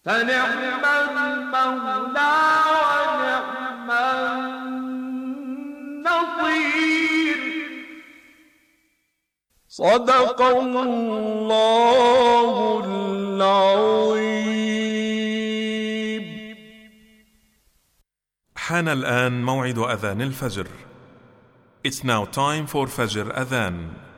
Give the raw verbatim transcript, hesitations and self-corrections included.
فنعم المولى ونعم النصير. صدق الله العظيم. حان الآن موعد أذان الفجر. It's now time for Fajr Adhan.